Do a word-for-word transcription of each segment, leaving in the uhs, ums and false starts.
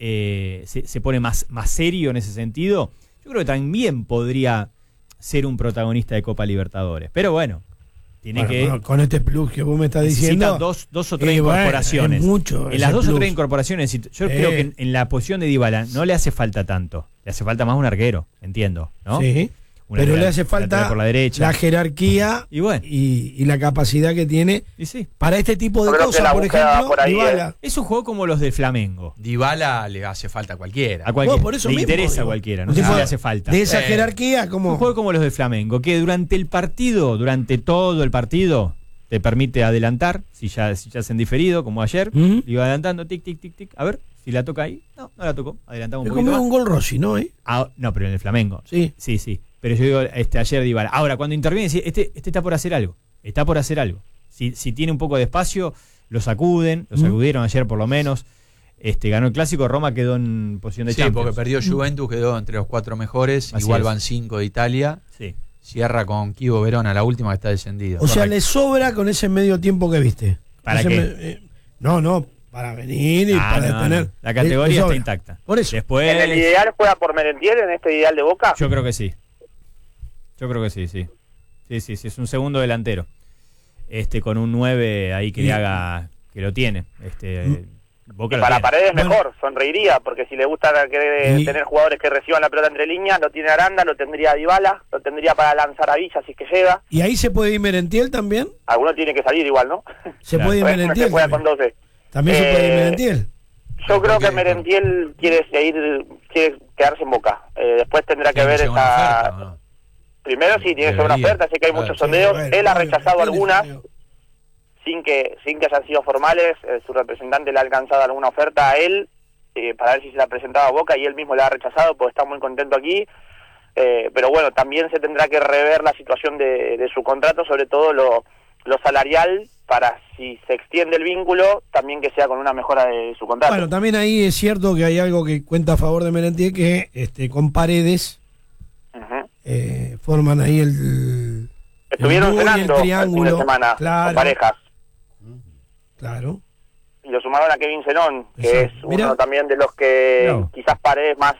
eh, se, se pone más, más serio en ese sentido, yo creo que también podría ser un protagonista de Copa Libertadores. Pero bueno, tiene bueno, que... bueno, con este plus que vos me estás diciendo... dos, dos o tres eh, incorporaciones. Bueno, mucho en las dos plus. o tres incorporaciones, yo eh. creo que en, en la posición de Dybala no le hace falta tanto. Le hace falta más un arquero, entiendo, ¿no? Sí. Un Pero lateral, le hace falta por la, derecha. la jerarquía y, bueno. y, y la capacidad que tiene y sí. para este tipo de Creo cosas, por ejemplo, por ahí, Dybala. eh. Es un juego como los de Flamengo. Dybala le hace falta a cualquiera. A cualquiera. Bueno, por eso le mismo, interesa digo. a cualquiera, no Un sé tipo si le hace falta. De esa Eh. jerarquía, como... Un juego como los de Flamengo, que durante el partido, durante todo el partido, te permite adelantar, si ya, si ya hacen diferido, como ayer, ¿Mm? iba adelantando, tic, tic, tic, tic, a ver, si la toca ahí, no, no la tocó, adelantaba un Le poquito comió más. un gol Rossi, ¿no? ¿Eh? Ah, no, pero en el Flamengo. Sí. Sí, sí. Pero yo digo, este, ayer Dybala. Ahora, cuando interviene, sí, este, este está por hacer algo. Está por hacer algo. Si, si tiene un poco de espacio, lo sacuden, lo sacudieron ayer por lo menos. Este, ganó el clásico, Roma quedó en posición de Sí, Champions. porque perdió Juventus, quedó entre los cuatro mejores. Así igual es. van cinco de Italia. Sí. Cierra con Kivo Verona, la última que está descendido. O sea, Correcto. le sobra con ese medio tiempo que viste. ¿Para Ese qué? me- eh, no, no, para venir y Ah, para no, tener. no. La categoría está sobra. intacta. Por eso. Después, ¿En el ideal juega por Merentiel, en este ideal de Boca? yo creo que sí. Yo creo que sí, sí. Sí, sí, sí, es un segundo delantero. Este, con un nueve ahí que Y- le haga, que lo tiene. Este, Mm. Boca Y lo para tiene. Paredes Bueno. mejor, sonreiría, porque si le gusta que- Y- tener jugadores que reciban la pelota entre líneas, lo tiene Aranda, lo tendría Dybala, lo tendría para lanzar a Villa si es que llega. ¿Y ahí se puede ir Merentiel también? Alguno tiene que salir igual, ¿no? ¿Se Claro. puede ir Pues, no Merentiel se juega con también? doce. ¿También se puede ir Eh, Merentiel? Yo creo que Porque- Merentiel quiere seguir, quiere quedarse en Boca. Eh, después tendrá que ¿Tiene ver ser una esa... oferta, ¿o no? Primero sí, tiene que ser una Debería. oferta, sé que hay Claro, muchos sí, sondeos. Bueno, Él ha obvio, rechazado tiene algunas sondeo. sin que sin que hayan sido formales. Eh, su representante le ha alcanzado alguna oferta a él eh, para ver si se la presentaba a Boca y él mismo la ha rechazado porque está muy contento aquí. Eh, pero bueno, también se tendrá que rever la situación de, de su contrato, sobre todo lo, lo salarial, para si se extiende el vínculo, también que sea con una mejora de su contrato. Bueno, también ahí es cierto que hay algo que cuenta a favor de Merentiel, que este, con Paredes Ujú. eh, forman ahí el... Estuvieron el dúo y cenando el el fin triángulo. de semana Claro, con parejas. claro. Y lo sumaron a Kevin Zenón, que Exacto. es uno Mirá. también de los que No. quizás Paredes más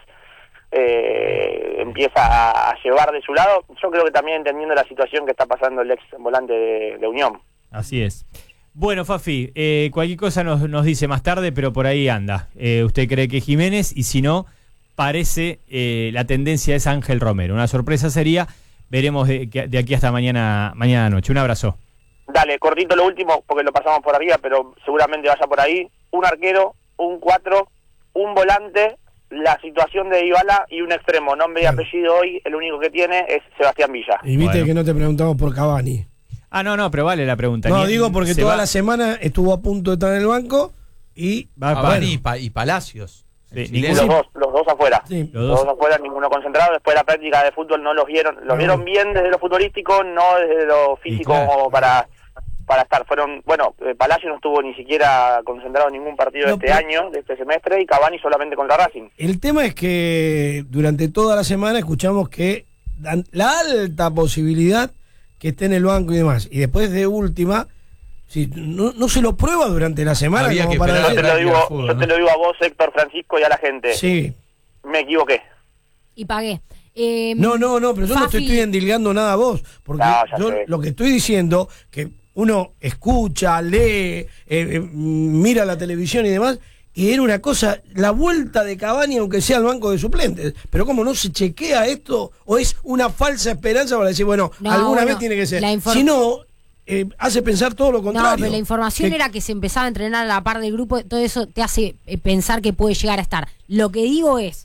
eh, empieza a, a llevar de su lado. Yo creo que también entendiendo la situación que está pasando el ex volante de, de Unión. Así es. Bueno, Fafi, eh, cualquier cosa nos, nos dice más tarde, pero por ahí anda. Eh, usted cree que Jiménez, y si no, parece eh, la tendencia es Ángel Romero. Una sorpresa sería, veremos de, de aquí hasta mañana mañana noche. Un abrazo. Dale, cortito lo último, porque lo pasamos por arriba, pero seguramente vaya por ahí. Un arquero, un cuatro, un volante, la situación de Dybala y un extremo. Nombre y Claro. apellido hoy, el único que tiene es Sebastián Villa. Y viste Bueno. que no te preguntamos por Cavani. Ah, no, no, pero vale la pregunta. No, Ni- digo porque se toda va- la semana estuvo a punto de estar en el banco y... va- Cavani bueno. y, Pa- y Palacios. el Sí, chileno. Los dos, los dos afuera. Sí. Los Los dos. dos afuera, ninguno concentrado. Después la práctica de fútbol no los vieron, los No. vieron bien desde lo futbolístico, no desde lo físico claro. como para para estar. Fueron, bueno, eh, Palacio no estuvo ni siquiera concentrado en ningún partido No, de este pero- año, de este semestre, y Cavani solamente contra Racing. El tema es que durante toda la semana escuchamos que dan la alta posibilidad que esté en el banco y demás. Y después de última, si no, no se lo prueba durante la semana Había como que para Yo esperar te decir, la lo digo, práctica de fútbol, yo ¿no? te lo digo a vos, Héctor Francisco, y a la gente. sí. Me equivoqué. Y pagué. Eh, No, no, no, pero yo no te Fafi, estoy endilgando nada a vos, porque No, ya yo sé. lo que estoy diciendo, que uno escucha, lee, eh, eh, mira la televisión y demás, y era una cosa, la vuelta de Cavani, aunque sea al banco de suplentes, pero como no se chequea esto, o es una falsa esperanza para decir, bueno, No, alguna bueno, vez tiene que ser. la infor- Si no, eh, hace pensar todo lo contrario. No, pero la información Que- era que se empezaba a entrenar a la par del grupo, todo eso te hace eh, pensar que puede llegar a estar. Lo que digo es,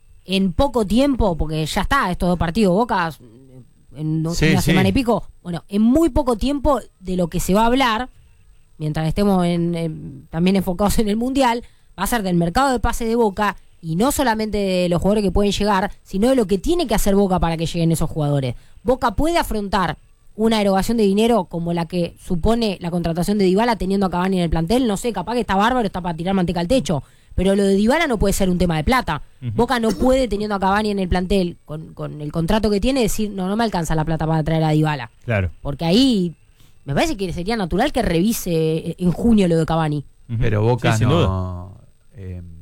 en poco tiempo, porque ya está, estos dos partidos, Boca, en do- Sí, una sí. semana y pico, bueno, en muy poco tiempo de lo que se va a hablar, mientras estemos en, en- también enfocados en el Mundial, va a ser del mercado de pases de Boca, y no solamente de los jugadores que pueden llegar, sino de lo que tiene que hacer Boca para que lleguen esos jugadores. Boca puede afrontar una erogación de dinero como la que supone la contratación de Dybala teniendo a Cavani en el plantel, no sé, capaz que está bárbaro, está para tirar manteca al techo, pero lo de Dybala no puede ser un tema de plata. Ujú. Boca no puede, teniendo a Cavani en el plantel, con, con el contrato que tiene, decir, no, no me alcanza la plata para traer a Dybala, Claro. porque ahí me parece que sería natural que revise en junio lo de Cavani. Ujú. Pero Boca Sí, sin duda. no... eh,